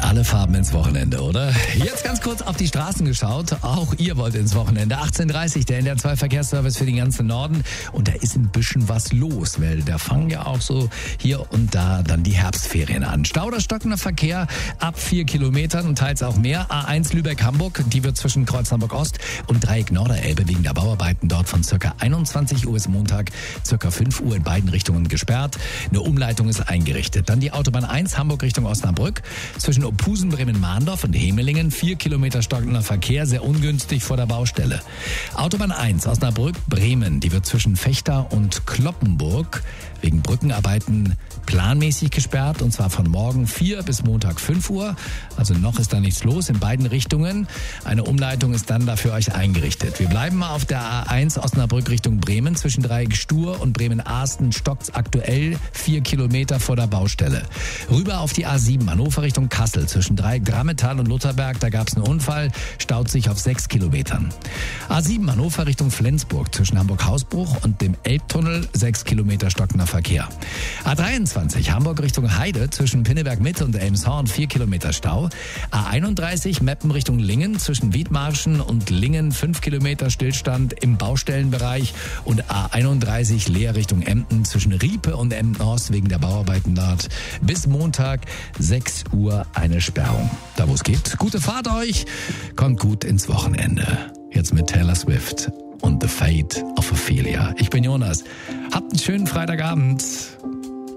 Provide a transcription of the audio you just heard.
Alle Farben ins Wochenende, oder? Jetzt ganz kurz auf die Straßen geschaut. Auch ihr wollt ins Wochenende. 18:30 der NDR 2 Verkehrsservice für den ganzen Norden. Und da ist ein bisschen was los, weil da fangen ja auch so hier und da dann die Herbstferien an. Stau oder stockender Verkehr ab 4 Kilometern und teils auch mehr. A1 Lübeck-Hamburg, die wird zwischen Kreuz Hamburg-Ost und Dreieck Norderelbe wegen der Bauarbeiten dort von circa 21 Uhr bis Montag circa 5 Uhr in beiden Richtungen gesperrt. Eine Umleitung ist eingerichtet. Dann die Autobahn 1 Hamburg Richtung Osnabrück zwischen Ophusen, Bremen-Mahndorf und Hemelingen. 4 Kilometer stockender Verkehr, sehr ungünstig vor der Baustelle. Autobahn 1 Osnabrück-Bremen, die wird zwischen Vechta und Kloppenburg wegen Brückenarbeiten planmäßig gesperrt, und zwar von morgen 4 bis Montag 5 Uhr. Also noch ist da nichts los in beiden Richtungen. Eine Umleitung ist dann da für euch eingerichtet. Wir bleiben mal auf der A1 Osnabrück Richtung Bremen. Zwischen Dreieck-Stur und Bremen-Ahsten stockt's aktuell 4 Kilometer vor der Baustelle. Rüber auf die A7 Hannover Richtung Kassel. Zwischen Dreieck Drammetal und Lutherberg, da gab's einen Unfall, staut sich auf 6 Kilometern. A7 Hannover Richtung Flensburg. Zwischen Hamburg-Hausbruch und dem Elbtunnel 6 Kilometer stockender Verkehr. A23 Hamburg Richtung Heide zwischen Pinneberg Mitte und Elmshorn 4 Kilometer Stau. A31 Meppen Richtung Lingen zwischen Wiedmarschen und Lingen 5 Kilometer Stillstand im Baustellenbereich. Und A31 Leer Richtung Emden zwischen Riepe und Emden-Ost wegen der Bauarbeiten dort bis Montag 6 Uhr eine Sperrung. Da wo es geht, gute Fahrt euch, kommt gut ins Wochenende. Jetzt mit Taylor Swift und The Fate of Ophelia. Ich bin Jonas. Habt einen schönen Freitagabend.